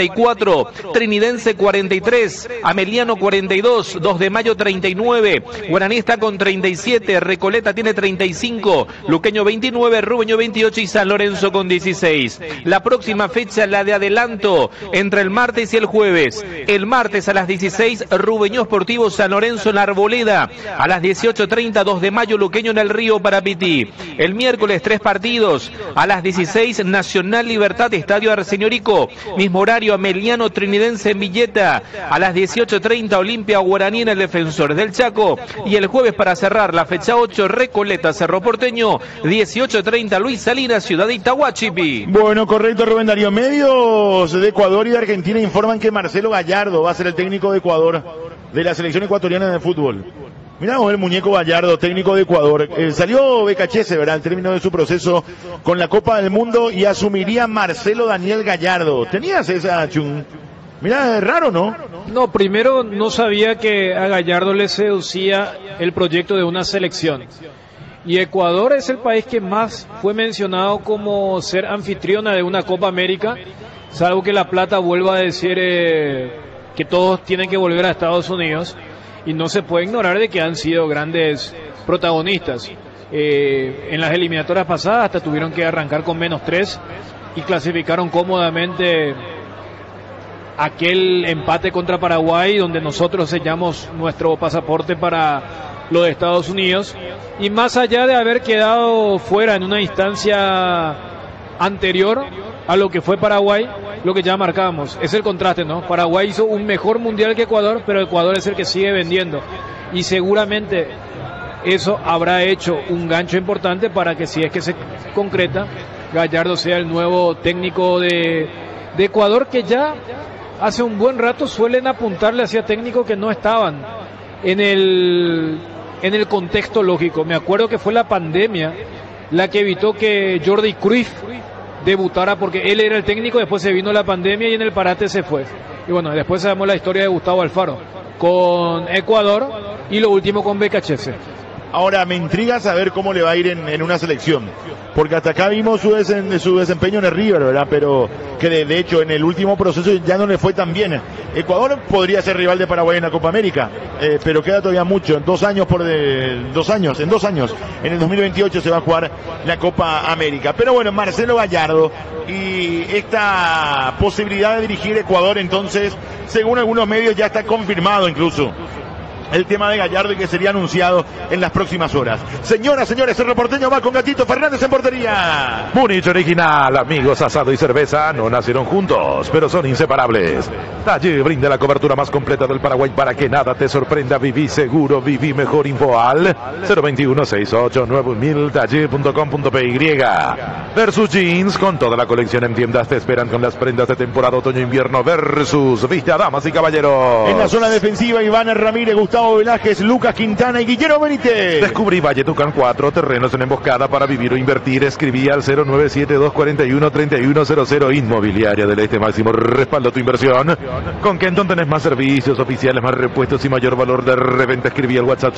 44. Trinidense 43. Ameliano 42. 2 de mayo 39. Guaraní está con 37. Recoleta tiene 35. Luqueño 29. Rubeño 28 y San Lorenzo con 16. La próxima fecha, la de adelanto, entre el martes y el jueves. El martes a las 16, Rubeño Sportivo San Lorenzo en la Arboleda. A las 18:30, 2 de mayo, Luqueño en el Río Parapití. El miércoles, 3 partidos. A las 16, Nacional Libertad, Estadio Arseñorico. Mismo horario, Ameliano Trinidense en Villeta. A las 18:30, Olimpia Guaraní en el Defensor del Chaco. Y el jueves, para cerrar la fecha 8, Recoleta Cerro Porteño. 18:30, Luis Salinas, Ciudad de Itahuachipi. Bueno, correcto, Rubén Darío. Medios de Ecuador y de Argentina informan que Marcelo Gallardo va a ser el técnico de Ecuador, de la selección ecuatoriana de fútbol. Miramos el muñeco Gallardo, técnico de Ecuador. Salió Becachese, ¿verdad? Al término de su proceso con la Copa del Mundo y asumiría Marcelo Daniel Gallardo. ¿Tenías esa, Chun? Mira, es raro, ¿no? No, primero no sabía que a Gallardo le seducía el proyecto de una selección. Y Ecuador es el país que más fue mencionado como ser anfitriona de una Copa América, salvo que La Plata vuelva a decir que todos tienen que volver a Estados Unidos. Y no se puede ignorar de que han sido grandes protagonistas. En las eliminatorias pasadas hasta tuvieron que arrancar con -3 y clasificaron cómodamente aquel empate contra Paraguay, donde nosotros sellamos nuestro pasaporte para lo de Estados Unidos. Y más allá de haber quedado fuera en una instancia anterior a lo que fue Paraguay, lo que ya marcábamos es el contraste, ¿no? Paraguay hizo un mejor mundial que Ecuador, pero Ecuador es el que sigue vendiendo. Y seguramente eso habrá hecho un gancho importante para que, si es que se concreta, Gallardo sea el nuevo técnico de Ecuador, que ya hace un buen rato suelen apuntarle hacia técnicos que no estaban en el contexto lógico. Me acuerdo que fue la pandemia la que evitó que Jordi Cruyff debutara, porque él era el técnico, después se vino la pandemia y en el parate se fue. Y bueno, después sabemos la historia de Gustavo Alfaro con Ecuador y lo último con Becachese. Ahora, me intriga saber cómo le va a ir en una selección, porque hasta acá vimos su desempeño en el River, ¿verdad? Pero que de hecho en el último proceso ya no le fue tan bien. Ecuador podría ser rival de Paraguay en la Copa América, pero queda todavía mucho. En 2 años, en el 2028 se va a jugar la Copa América. Pero bueno, Marcelo Gallardo y esta posibilidad de dirigir Ecuador, entonces, según algunos medios, ya está confirmado incluso el tema de Gallardo, y que sería anunciado en las próximas horas. Señoras, señores, Cerro Porteño va con Gatito Fernández en portería. Múnich Original, amigos, asado y cerveza no nacieron juntos, pero son inseparables. Talle brinda la cobertura más completa del Paraguay para que nada te sorprenda. Viví seguro, viví mejor. Info al 021-68-9000, talle.com.py. Versus Jeans, con toda la colección en tiendas, te esperan con las prendas de temporada otoño-invierno. Versus, viste a damas y caballeros. En la zona defensiva, Iván Ramírez, Gustavo Gustavo Velázquez, Lucas Quintana y Guillermo Benítez. Descubrí Valletucan 4, terrenos en emboscada para vivir o invertir. Escribí al 097-241-3100. Inmobiliaria del Este, máximo respaldo a tu inversión. Con Kenton tenés más servicios oficiales, más repuestos y mayor valor de reventa. Escribí al WhatsApp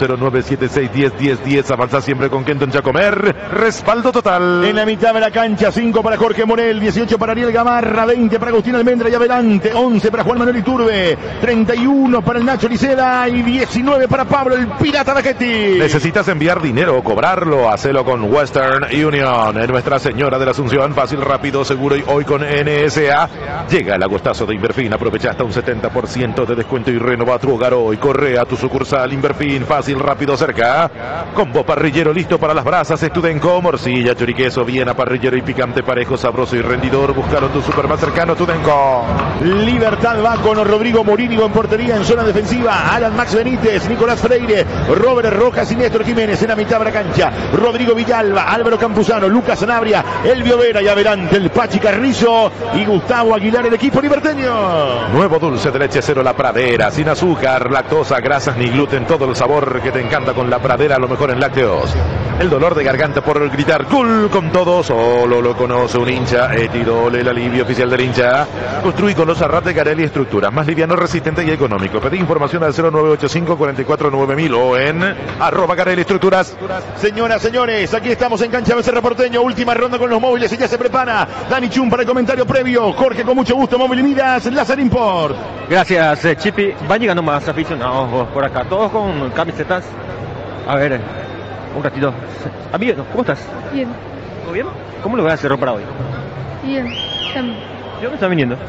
0976101010. Avanza siempre con Kenton Chacomer. Respaldo total. En la mitad de la cancha, 5 para Jorge Morel, 18 para Ariel Gamarra, 20 para Agustín Almendra y adelante, 11 para Juan Manuel Iturbe, 31 para el Nacho Liceda y 19 para Pablo el Pirata Rachetti. ¿Necesitas enviar dinero o cobrarlo? Hacelo con Western Union. En Nuestra Señora de la Asunción, fácil, rápido, seguro y hoy con NSA. Llega el agostazo de Inverfin. Aprovecha hasta un 70% de descuento y renova tu hogar hoy. Corre a tu sucursal Inverfin, fácil, rápido, cerca. Combo parrillero listo para las brasas. Estudenco, morcilla, choriqueso, viena, parrillero y picante parejo, sabroso y rendidor. Búscalo en tu super más cercano, Estudenco. Libertad va con Rodrigo Morínigo en portería en zona defensiva. Alan Max Benítez, Nicolás Freire, Robert Rojas y Néstor Jiménez en la mitad de la cancha. Rodrigo Villalba, Álvaro Campuzano, Lucas Sanabria, Elvio Vera y adelante el Pachi Carrizo y Gustavo Aguilar, el equipo liberteño. Nuevo dulce de leche cero La Pradera, sin azúcar, lactosa, grasas ni gluten, todo el sabor que te encanta con La Pradera, lo mejor en lácteos. El dolor de garganta por gritar gol con todo, solo lo conoce un hincha. Etirol, el alivio oficial del hincha. Construí con los Arrate Carelli Estructuras, más liviano, resistente y económico. Pedí información al 0985-449000 o en @Carelli Estructuras. Señoras, señores, aquí estamos en Cancha Becerra Porteño, última ronda con los móviles y ya se prepara Dani Chum para el comentario previo. Jorge, con mucho gusto, Móvil y Midas, Láser Import. Gracias, Chipi. Van llegando más aficionados por acá, todos con camisetas. A ver, un ratito. Amigo, ¿cómo estás? Bien. ¿Todo bien? ¿Cómo lo vas a hacer para hoy? Bien. ¿De dónde están viniendo?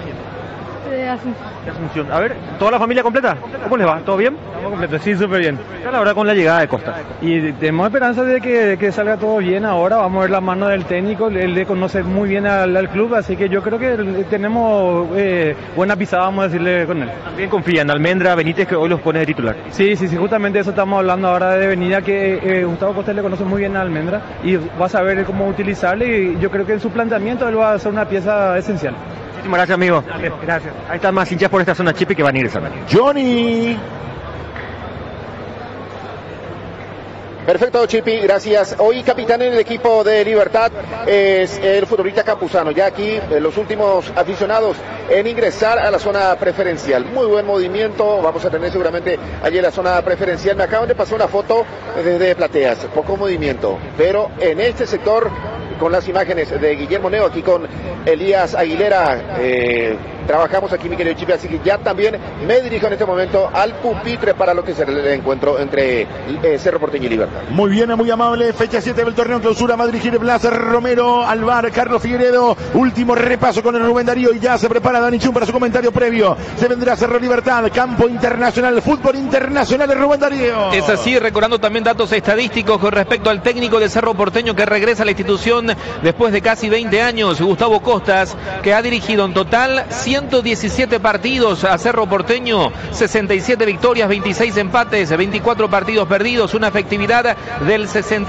De Asunción. De Asunción. A ver, ¿toda la familia completa? ¿Cómo les va? ¿Todo bien? Estamos completos, sí, súper bien. Está la hora con la llegada de Costa. Y tenemos esperanza de que salga todo bien ahora. Vamos a ver la mano del técnico. Él le conoce muy bien al club, así que yo creo que tenemos buena pisada, vamos a decirle con él. También confía en Almendra, Benítez, que hoy los pone de titular. Sí, justamente eso estamos hablando ahora de venida, que Gustavo Costa le conoce muy bien a Almendra y va a saber cómo utilizarle, y yo creo que en su planteamiento él va a ser una pieza esencial. Muchísimas gracias, amigo. Gracias. Ahí están más hinchas por esta zona, Chipi, que van a ingresar. Johnny. Perfecto, Chipi, gracias. Hoy capitán en el equipo de Libertad es el futbolista Campuzano. Ya aquí los últimos aficionados en ingresar a la zona preferencial. Muy buen movimiento, vamos a tener seguramente allí en la zona preferencial. Me acaban de pasar una foto desde Plateas, poco movimiento, pero en este sector, con las imágenes de Guillermo Neo, aquí con Elías Aguilera, trabajamos aquí, mi querido Chipi, así que ya también me dirijo en este momento al pupitre para lo que será el encuentro entre Cerro Porteño y Libertad. Muy bien, muy amable. Fecha 7 del torneo clausura. Madrid gira Blas, Romero, Alvar, Carlos Figueredo. Último repaso con el Rubén Darío y ya se prepara Dani Chum para su comentario previo. Se vendrá Cerro Libertad, campo internacional, fútbol internacional de Rubén Darío. Es así, recordando también datos estadísticos con respecto al técnico de Cerro Porteño que regresa a la institución después de casi 20 años, Gustavo Costas, que ha dirigido en total 117 partidos a Cerro Porteño, 67 victorias, 26 empates, 24 partidos perdidos, una efectividad del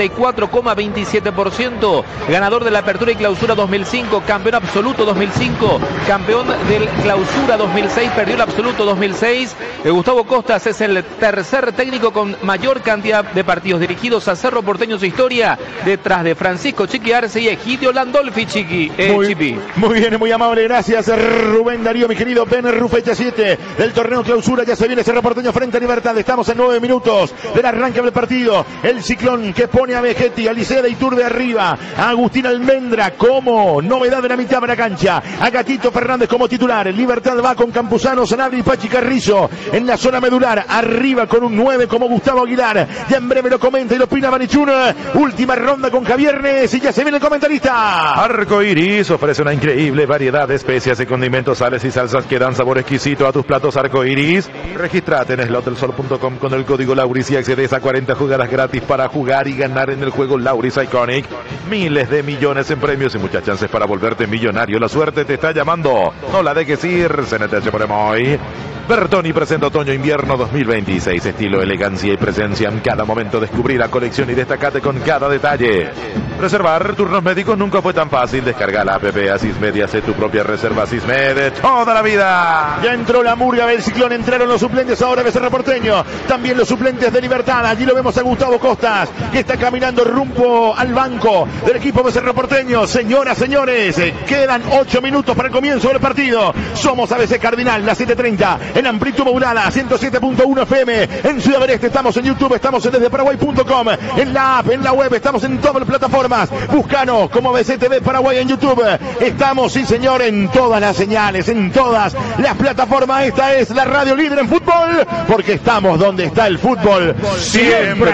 64,27%, ganador de la Apertura y Clausura 2005, campeón absoluto 2005, campeón del Clausura 2006, perdió el absoluto 2006. Gustavo Costas es el tercer técnico con mayor cantidad de partidos dirigidos a Cerro Porteño en su historia, detrás de Francisco Chiqui Arce y Egidio Landolfi, Chiqui. Chipi. Muy bien, muy amable, gracias Rubén Darío, mi querido Ben fecha 7 del torneo clausura, ya se viene Cerro Porteño frente a Libertad, estamos en 9 minutos del arranque del partido, el ciclón que pone a Vegetti, a Liceda y Iturbe arriba, a Agustín Almendra como novedad de la mitad de la cancha, a Gatito Fernández como titular, Libertad va con Campuzano, Sanabria y Pachi Carrizo en la zona medular, arriba con un 9 como Gustavo Aguilar, ya en breve lo comenta y lo opina Banichuna, última ronda con Javiernes y ya se viene el comentarista. Arco Iris ofrece una increíble variedad de especias y condimentos, sales y salsas que dan sabor exquisito a tus platos Arco Iris. Regístrate en slotelsol.com con el código Lauris y accedes a 40 jugadas gratis para jugar y ganar en el juego Lauris Iconic. Miles de millones en premios y muchas chances para volverte millonario. La suerte te está llamando. No la dejes ir. CNTH por hoy. Bertoni presenta otoño-invierno 2026. Estilo, elegancia y presencia en cada momento. Descubrí la colección y destacate con cada detalle. Reservar turnos médicos nunca fue tan fácil. Descarga la app Asismed y hace tu propia reserva. Asismed de toda la vida. Ya entró la murga del Ciclón, entraron los suplentes ahora Becerra Porteño. También los suplentes de Libertad. Allí lo vemos a Gustavo Costas, que está caminando rumbo al banco del equipo Becerra Porteño. Señoras, señores, quedan 8 minutos para el comienzo del partido. Somos ABC Cardinal, las 7:30, en amplitud modulada, 107.1 FM, en Ciudad del Este. Estamos en YouTube, estamos en desdeparaguay.com, en la app, en la web, estamos en todas las plataformas. Búscanos como ABC TV Paraguay en YouTube. Estamos, sí señor, en todas las señales, en todas las plataformas. Esta es la radio líder en fútbol, porque estamos donde está el fútbol siempre.